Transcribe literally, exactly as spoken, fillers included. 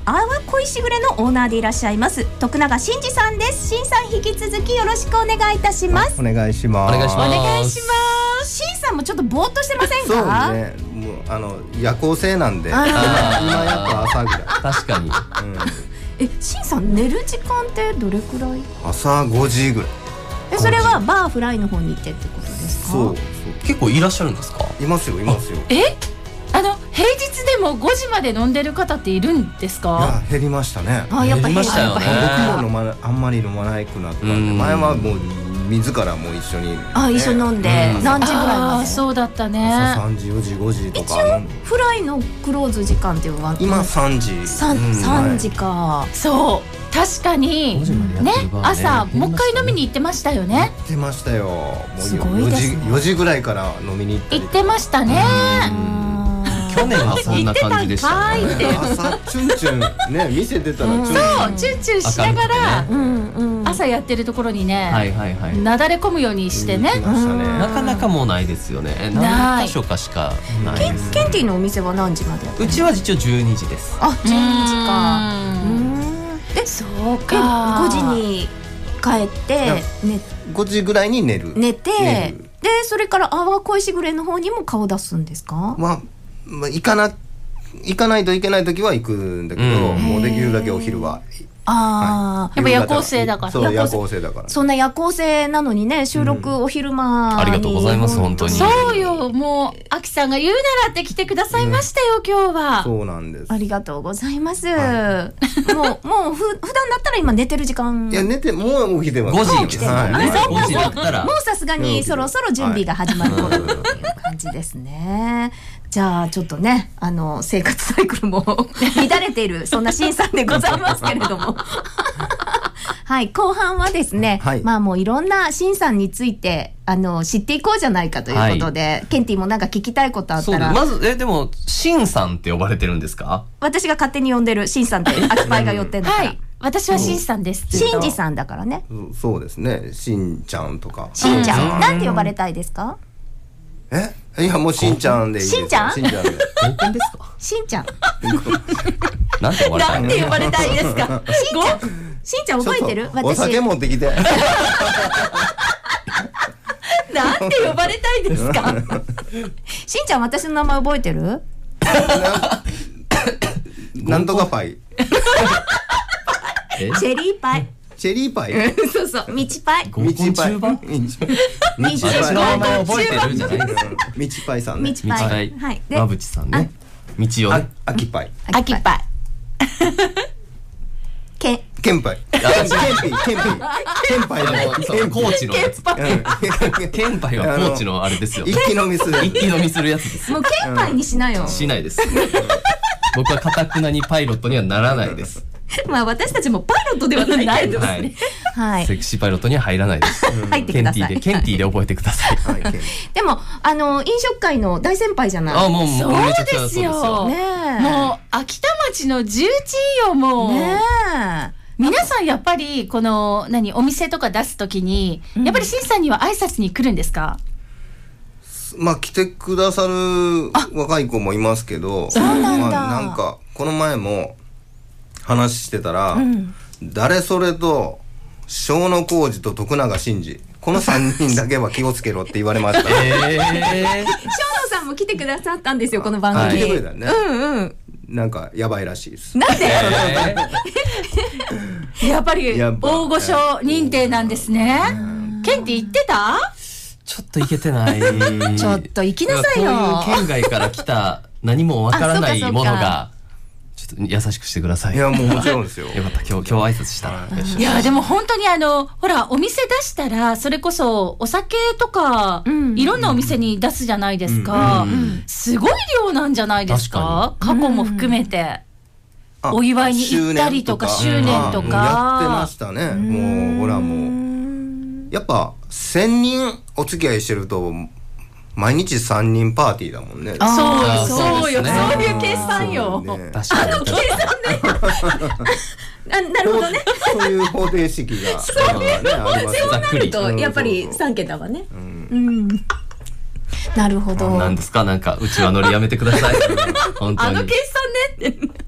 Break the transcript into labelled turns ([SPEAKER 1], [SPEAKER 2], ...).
[SPEAKER 1] 阿波恋しぐれのオーナーでいらっしゃいます徳永真嗣さんです。真さん引き続きよろしくお願いいたします。
[SPEAKER 2] お願いします。
[SPEAKER 3] お願いします。
[SPEAKER 1] お願いします。真さんもちょっとぼーっとしてませんか？
[SPEAKER 2] そうね、もうあの夜行性なんで今
[SPEAKER 1] あ
[SPEAKER 2] やっぱ朝ぐらい、
[SPEAKER 3] 確かに。
[SPEAKER 2] うん、
[SPEAKER 1] え、真さん寝る時間ってどれくらい？
[SPEAKER 2] 朝ごじぐらい。
[SPEAKER 1] え、それはバーフライの方に行ってってことですか？
[SPEAKER 2] そうそう、
[SPEAKER 3] 結構いらっしゃるんですか？
[SPEAKER 2] いますよいますよ。
[SPEAKER 4] え、あの平日でもごじまで飲んでる方っているんです
[SPEAKER 2] い
[SPEAKER 4] か？
[SPEAKER 2] や減りましたね。
[SPEAKER 1] あ、やっぱ
[SPEAKER 3] 減りましたよね。
[SPEAKER 2] 僕も飲まなあんまり飲まなくなったんで、
[SPEAKER 3] うん
[SPEAKER 2] 前はもう自らも一緒に、ね、
[SPEAKER 1] あ、一緒に飲んで、
[SPEAKER 2] うん
[SPEAKER 1] 何時ぐらい
[SPEAKER 4] あ
[SPEAKER 1] まで？
[SPEAKER 4] ーそうだったね。
[SPEAKER 2] 朝さんじよじごじと
[SPEAKER 1] 一
[SPEAKER 2] か
[SPEAKER 1] 応フライのクローズ時間っていうのは
[SPEAKER 2] 今さんじ、
[SPEAKER 1] 三
[SPEAKER 2] うん
[SPEAKER 1] 三時か。
[SPEAKER 4] そう確かに
[SPEAKER 3] ごじまでや
[SPEAKER 4] ね
[SPEAKER 3] ってるバーね
[SPEAKER 4] 朝もう一回飲みに行ってましたよね。
[SPEAKER 2] 行ってましたよ。もう
[SPEAKER 1] すごいですね
[SPEAKER 2] よじよじぐらいから飲みに行ったり
[SPEAKER 4] 行ってましたね。
[SPEAKER 3] 去年はそんな感じでしたね。
[SPEAKER 4] 行ってたんかいって
[SPEAKER 2] 朝チュンチュンね店出たらチュンチュン、
[SPEAKER 4] そうチュンチュンしながら
[SPEAKER 3] 明るくてね
[SPEAKER 1] うんうん。
[SPEAKER 4] 朝やってるところにね、
[SPEAKER 3] はいはいはい。
[SPEAKER 4] なだれ込むようにしてね
[SPEAKER 2] 行きましたね。
[SPEAKER 3] なかなかもうないですよね。
[SPEAKER 4] ない
[SPEAKER 3] 何箇所かしかない
[SPEAKER 1] ケン
[SPEAKER 3] です。
[SPEAKER 1] ケンティのお店は何時までやってる？
[SPEAKER 3] うちは一応じゅうにじです。
[SPEAKER 1] あ、じゅうにじか。う
[SPEAKER 4] うん
[SPEAKER 1] ん。で、
[SPEAKER 4] そう
[SPEAKER 1] え
[SPEAKER 4] か。
[SPEAKER 1] ごじに帰って寝
[SPEAKER 2] ごじぐらいに寝る。
[SPEAKER 1] 寝て、
[SPEAKER 2] 寝る
[SPEAKER 1] でそれから阿波恋しぐれの方にも顔出すんですか？
[SPEAKER 2] まあ、まあ、行かな行かないといけない時は行くんだけど、
[SPEAKER 3] うん
[SPEAKER 2] もうできるだけお昼は、
[SPEAKER 1] ああ、
[SPEAKER 4] やっぱ夜行性だから。
[SPEAKER 2] そう夜
[SPEAKER 1] 夜行
[SPEAKER 2] 行性だから。
[SPEAKER 1] そんな夜行性なのにね、収録お昼間に、
[SPEAKER 3] ありがとうございます本当に
[SPEAKER 4] そうよ、もうあきさんが言うならって来てくださいましたよ、今日は。
[SPEAKER 2] そうなんです。
[SPEAKER 1] ありがとうございます。
[SPEAKER 2] は
[SPEAKER 1] もうもうふ普段だったら今寝てる時間。
[SPEAKER 2] いや寝てもう起きてます。
[SPEAKER 3] ごじ
[SPEAKER 1] 起きてる
[SPEAKER 2] はい
[SPEAKER 3] ね。ごじだったら
[SPEAKER 1] もうさすがにそろそろ準備が始まる頃っていう感じですね。じゃあちょっとね、あの生活サイクルも乱れているそんなシンさんでございますけれどもはい、後半はですね、
[SPEAKER 2] はい、
[SPEAKER 1] まあもういろんなシンさんについてあの知っていこうじゃないかということで、はい、ケンティもなんか聞きたいことあったら。
[SPEAKER 3] まずえでもシンさんって呼ばれてるんですか？
[SPEAKER 1] 私が勝手に呼んでるシンさんってアキパイが寄ってんだから、
[SPEAKER 4] はい、私はシンさんです。
[SPEAKER 1] シンジさんだからね。
[SPEAKER 2] そうですね、シンちゃんとか。
[SPEAKER 1] シンちゃん、なんて呼ばれたいですか？
[SPEAKER 2] え、いやもうしんちゃんでいいです。
[SPEAKER 1] しんちゃん？
[SPEAKER 2] しんちゃんで。
[SPEAKER 3] 合コンですか？
[SPEAKER 1] しんちゃん。
[SPEAKER 3] なんて呼ばれたい？
[SPEAKER 1] なんて呼ばれたいですか？しんちゃん。しんちゃん覚えてる？私。
[SPEAKER 2] お酒持ってきて。
[SPEAKER 1] なんて呼ばれたいですか？しんちゃん私の名前覚えてる？
[SPEAKER 2] なんとかパイ。
[SPEAKER 1] チェリーパイ。
[SPEAKER 2] チェリーパイ。
[SPEAKER 1] そうそう、道パイ。
[SPEAKER 3] 合コン中盤？
[SPEAKER 2] 道
[SPEAKER 1] 道
[SPEAKER 2] パイ。
[SPEAKER 3] 私の名前覚えてるじゃないですか。
[SPEAKER 2] 道パイさんね。
[SPEAKER 1] 道パイ。はい。
[SPEAKER 3] まぶちさんね。道をね。
[SPEAKER 2] あきパイ。
[SPEAKER 4] あきパイ。
[SPEAKER 1] け
[SPEAKER 2] ケンパイ。ケンピー、ケンピー。ケンパイの。
[SPEAKER 3] コーチのやつ。ケンパイはコーチのあれですよ。
[SPEAKER 2] 一気飲みする。
[SPEAKER 3] 一気飲みするやつです。
[SPEAKER 1] もうケンパイにしなよ。
[SPEAKER 3] しないです。僕は堅くなにパイロットにはならないです。
[SPEAKER 1] まあ私たちもパイロットではないですね。
[SPEAKER 3] はい。セクシーパイロットには入らないです。
[SPEAKER 1] 入ってください。
[SPEAKER 3] ケンティーで、ケンティーで覚えてください。
[SPEAKER 1] でも、あの、飲食界の大先輩じゃない。
[SPEAKER 3] あ、もう、
[SPEAKER 4] そうですよ。
[SPEAKER 1] ねえ。
[SPEAKER 4] もう、秋田町の重鎮よ、もう。
[SPEAKER 1] ねえ。
[SPEAKER 4] 皆さんやっぱり、この、何、お店とか出すときに、やっぱりシンさんには挨拶に来るんですか？
[SPEAKER 2] まあ来てくださる若い子もいますけど、
[SPEAKER 1] そうなんだ。
[SPEAKER 2] まあなんか、この前も、話してたら、うん、誰それと小野浩二と徳永真嗣このさんにんだけは気をつけろって言われました。
[SPEAKER 1] えー、小野さんも来てくださったんですよこの番組。
[SPEAKER 2] 来てくれたね。
[SPEAKER 1] うんうん。
[SPEAKER 2] なんかやばいらしいです。
[SPEAKER 1] なんで？
[SPEAKER 4] やっぱり大御所認定なんですね。ケンティ言ってた？
[SPEAKER 3] ちょっといけてない。
[SPEAKER 1] ちょっと行きなさいよ。
[SPEAKER 3] こういう県外から来た何もわからないものが。ちょっと優しくしてください。
[SPEAKER 2] いやもうもちろんですよ。
[SPEAKER 3] よかった今日今日挨拶したら。
[SPEAKER 4] いやでも本当にあのほらお店出したらそれこそお酒とか、うん、いろんなお店に出すじゃないですか。うんうん、すごい量なんじゃないですか。過去も含めて、うん、お祝いに行ったりとか周年とか、うん、
[SPEAKER 2] やってましたね。もうほらもうやっぱ千人お付き合いしてると。毎日三人パーティーだもんね。
[SPEAKER 4] そうそうよ、そういう計算よ。
[SPEAKER 3] 確かに。
[SPEAKER 1] あの計算ね。ななるほどね。
[SPEAKER 2] そういう方程式が
[SPEAKER 1] そうねあります。そうなるとやっぱり三桁はね。うん。なるほど。
[SPEAKER 3] なんですかなんかうちわ乗りやめてください。本当に。
[SPEAKER 1] あの計算ねって。